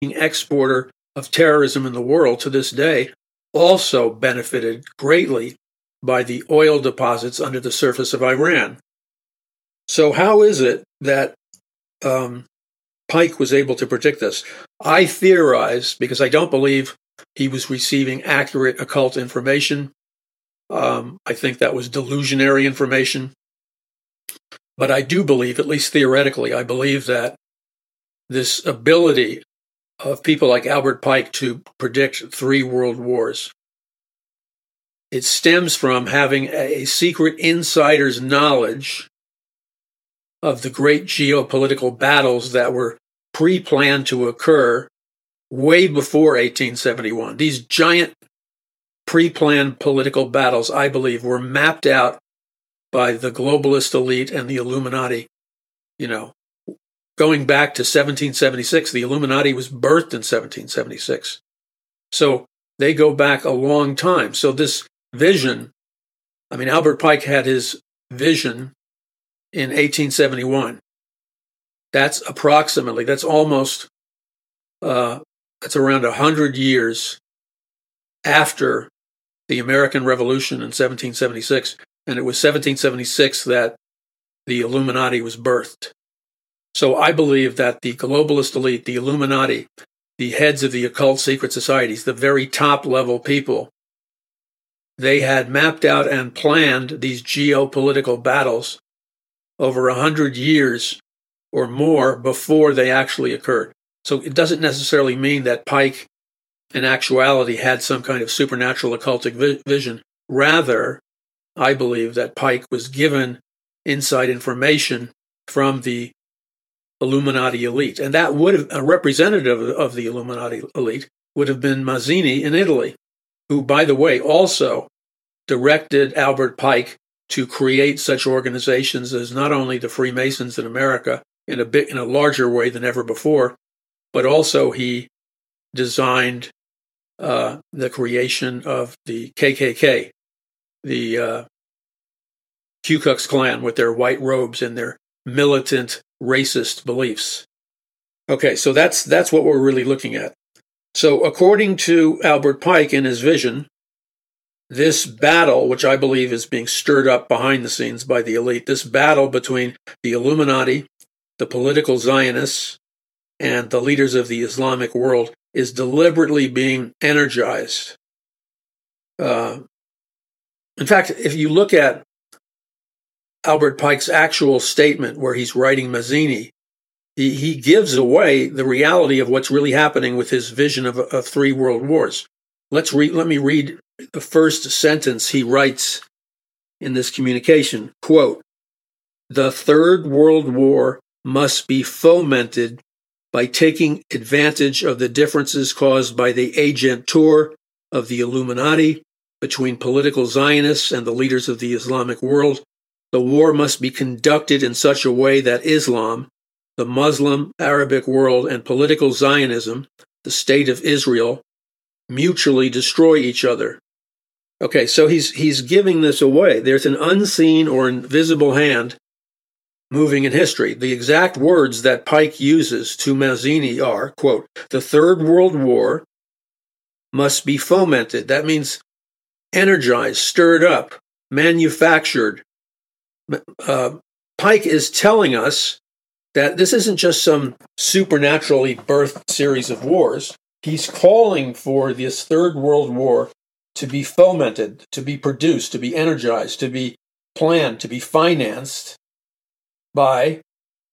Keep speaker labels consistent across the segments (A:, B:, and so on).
A: exporter of terrorism in the world to this day, also benefited greatly by the oil deposits under the surface of Iran. So how is it that Pike was able to predict this? I theorize, because I don't believe he was receiving accurate occult information. I think that was delusionary information. But I do believe, at least theoretically, I believe that this ability of people like Albert Pike to predict 3 world wars, it stems from having a secret insider's knowledge of the great geopolitical battles that were pre-planned to occur way before 1871. These giant pre-planned political battles, I believe, were mapped out by the globalist elite and the Illuminati. Going back to 1776, the Illuminati was birthed in 1776. So they go back a long time. So this vision, Albert Pike had his vision in 1871. That's almost, that's around 100 years after the American Revolution in 1776. And it was 1776 that the Illuminati was birthed. So I believe that the globalist elite, the Illuminati, the heads of the occult secret societies, the very top level people, they had mapped out and planned these geopolitical battles over 100 years or more before they actually occurred. So it doesn't necessarily mean that Pike in actuality had some kind of supernatural occultic vision. Rather, I believe that Pike was given inside information from the Illuminati elite. And that would have, a representative of the Illuminati elite would have been Mazzini in Italy, who, by the way, also directed Albert Pike to create such organizations as not only the Freemasons in America in a larger way than ever before, but also he designed the creation of the KKK, the Ku Klux Klan with their white robes and their militant racist beliefs. Okay, so that's what we're really looking at. So according to Albert Pike in his vision, this battle, which I believe is being stirred up behind the scenes by the elite, this battle between the Illuminati, the political Zionists, and the leaders of the Islamic world is deliberately being energized. In fact, if you look at Albert Pike's actual statement where he's writing Mazzini, he gives away the reality of what's really happening with his vision of 3 world wars. Let me read the first sentence he writes in this communication. Quote, "The 3rd World War must be fomented by taking advantage of the differences caused by the agentur of the Illuminati between political Zionists and the leaders of the Islamic world. The war must be conducted in such a way that Islam, the Muslim Arabic world, and political Zionism, the state of Israel, mutually destroy each other." Okay, so he's giving this away. There's an unseen or invisible hand moving in history. The exact words that Pike uses to Mazzini are, quote, "The 3rd World War must be fomented." That means energized, stirred up, manufactured. Pike is telling us that this isn't just some supernaturally birthed series of wars. He's calling for this 3rd World War to be fomented, to be produced, to be energized, to be planned, to be financed by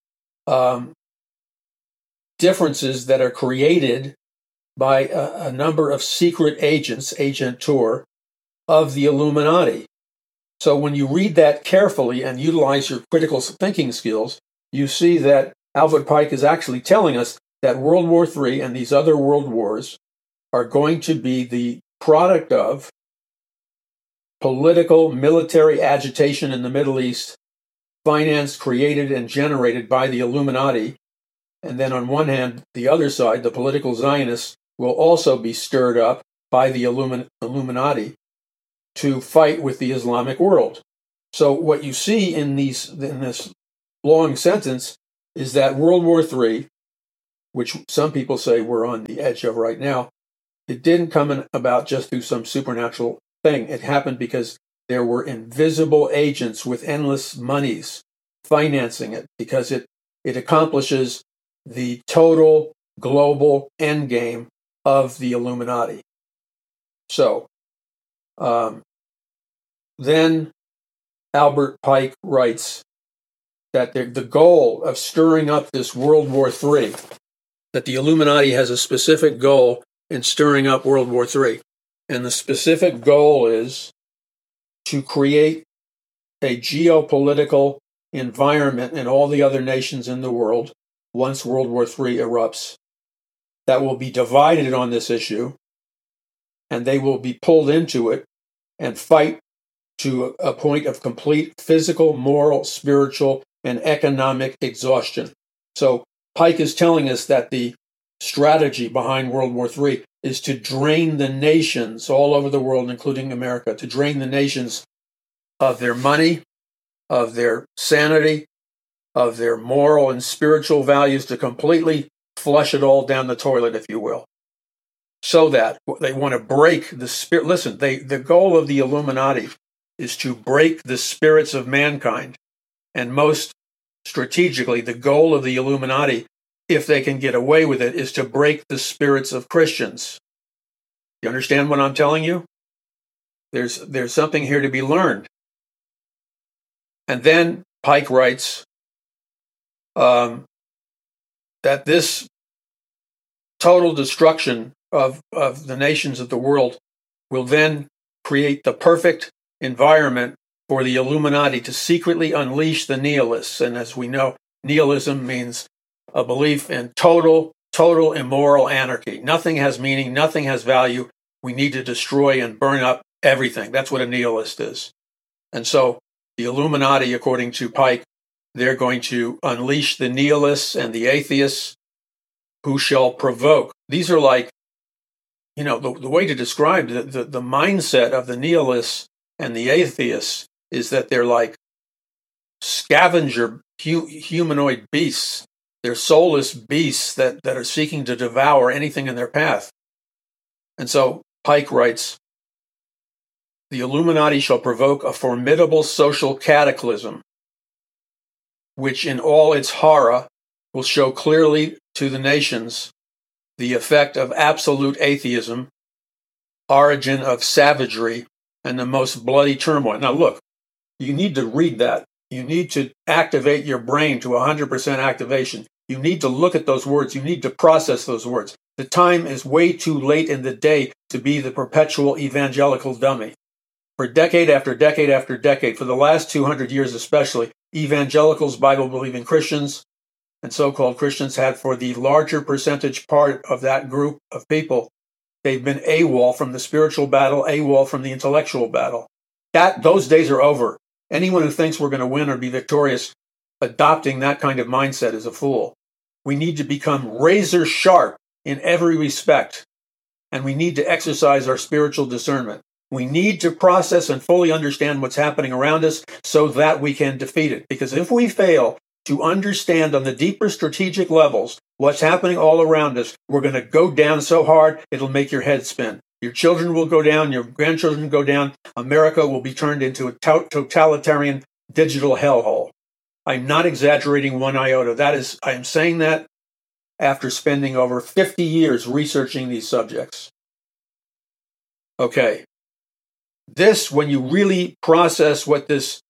A: differences that are created by a number of secret agents, agentur, of the Illuminati. So when you read that carefully and utilize your critical thinking skills, you see that Albert Pike is actually telling us that World War III and these other world wars are going to be the product of political, military agitation in the Middle East, financed, created, and generated by the Illuminati. And then on one hand, the other side, the political Zionists, will also be stirred up by the Illuminati to fight with the Islamic world. So what you see in this long sentence is that World War III which some people say we're on the edge of right now, it didn't come about just through some supernatural thing. It happened because there were invisible agents with endless monies financing it, because it accomplishes the total global endgame of the Illuminati. So, then Albert Pike writes that the goal of stirring up this World War III, that the Illuminati has a specific goal in stirring up World War III. And the specific goal is to create a geopolitical environment in all the other nations in the world once World War III erupts that will be divided on this issue, and they will be pulled into it and fight to a point of complete physical, moral, spiritual, and economic exhaustion. So Pike is telling us that the strategy behind World War III is to drain the nations all over the world, including America, to drain the nations of their money, of their sanity, of their moral and spiritual values, to completely flush it all down the toilet, if you will. So that they want to break the spirit. Listen, the goal of the Illuminati is to break the spirits of mankind. And most strategically, the goal of the Illuminati, if they can get away with it, is to break the spirits of Christians. You understand what I'm telling you? There's something here to be learned. And then Pike writes that this total destruction of the nations of the world will then create the perfect environment for the Illuminati to secretly unleash the nihilists. And as we know, nihilism means a belief in total immoral anarchy. Nothing has meaning, nothing has value. We need to destroy and burn up everything. That's what a nihilist is. And so the Illuminati, according to Pike, they're going to unleash the nihilists and the atheists who shall provoke. These are like, the way to describe the mindset of the nihilists and the atheists is that they're like scavenger humanoid beasts. They're soulless beasts that are seeking to devour anything in their path. And so Pike writes, the Illuminati shall provoke a formidable social cataclysm, which in all its horror will show clearly to the nations the effect of absolute atheism, origin of savagery, and the most bloody turmoil. Now look, you need to read that. You need to activate your brain to 100% activation. You need to look at those words. You need to process those words. The time is way too late in the day to be the perpetual evangelical dummy. For decade after decade after decade, for the last 200 years especially, evangelicals, Bible-believing Christians, and so-called Christians had, for the larger percentage part of that group of people, they've been AWOL from the spiritual battle, AWOL from the intellectual battle. Those days are over. Anyone who thinks we're going to win or be victorious adopting that kind of mindset is a fool. We need to become razor sharp in every respect, and we need to exercise our spiritual discernment. We need to process and fully understand what's happening around us so that we can defeat it. Because if we fail to understand on the deeper strategic levels what's happening all around us, we're going to go down so hard it'll make your head spin. Your children will go down, your grandchildren will go down. America will be turned into a totalitarian digital hellhole. I'm not exaggerating one iota. I am saying that after spending over 50 years researching these subjects. Okay. When you really process what this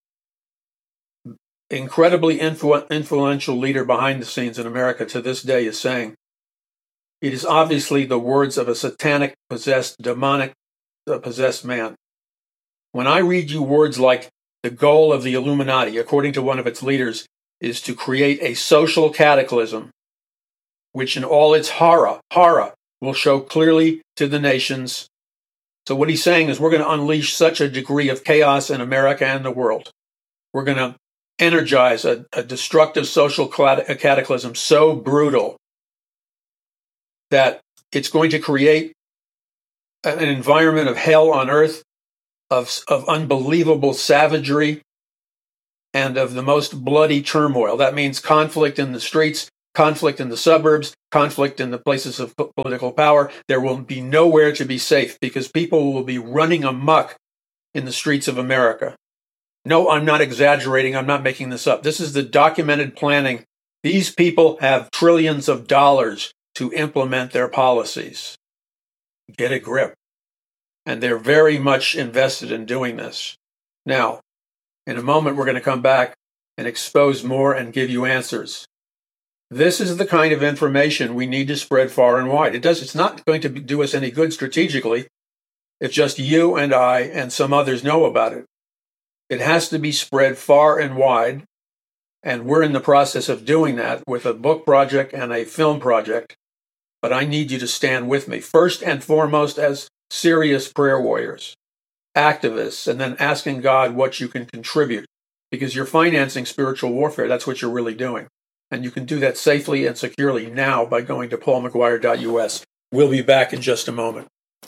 A: incredibly influential leader behind the scenes in America to this day is saying, it is obviously the words of a satanic, possessed, demonic, possessed man. When I read you words like the goal of the Illuminati, according to one of its leaders, is to create a social cataclysm, which in all its horror will show clearly to the nations. So what he's saying is we're going to unleash such a degree of chaos in America and the world. We're going to energize a destructive social cataclysm so brutal that it's going to create an environment of hell on earth, of unbelievable savagery, and of the most bloody turmoil. That means conflict in the streets. conflict in the suburbs, conflict in the places of political power. There will be nowhere to be safe because people will be running amok in the streets of America. No, I'm not exaggerating. I'm not making this up. This is the documented planning. These people have trillions of dollars to implement their policies. Get a grip. And they're very much invested in doing this. Now, in a moment, we're going to come back and expose more and give you answers. This is the kind of information we need to spread far and wide. It's not going to do us any good strategically if just you and I and some others know about it. It has to be spread far and wide, and we're in the process of doing that with a book project and a film project. But I need you to stand with me, first and foremost as serious prayer warriors, activists, and then asking God what you can contribute, because you're financing spiritual warfare. That's what you're really doing. And you can do that safely and securely now by going to paulmcguire.us. We'll be back in just a moment.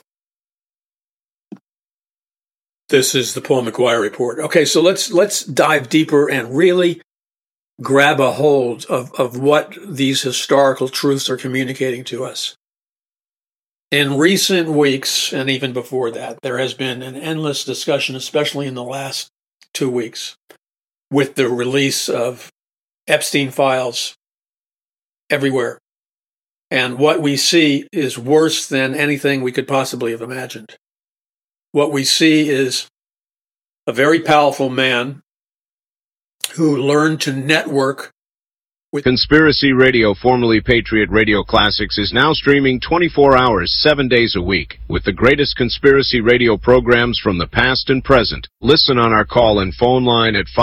A: This is the Paul McGuire Report. Okay, so let's dive deeper and really grab a hold of what these historical truths are communicating to us. In recent weeks, and even before that, there has been an endless discussion, especially in the last 2 weeks, with the release of Epstein files everywhere. And what we see is worse than anything we could possibly have imagined. What we see is a very powerful man who learned to network with
B: Conspiracy Radio, formerly Patriot Radio Classics, is now streaming 24 hours, 7 days a week, with the greatest conspiracy radio programs from the past and present. Listen on our call and phone line at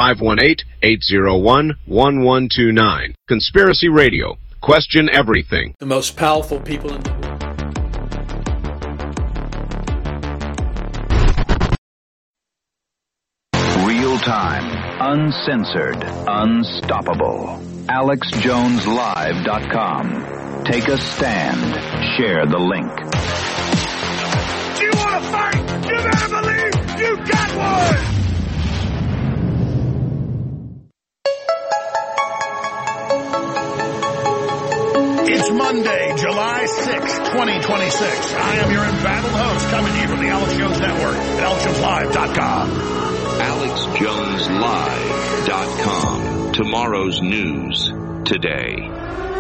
B: 518-801-1129. Conspiracy Radio. Question everything.
A: the most powerful people in the world.
C: Real time, uncensored, unstoppable. AlexJonesLive.com. Take a stand. Share the link.
D: Do you want to fight? You better believe you got one! It's Monday, July 6, 2026. I am your embattled host coming to you from the Alex Jones Network at AlexJonesLive.com.
E: AlexJonesLive.com. Tomorrow's news today.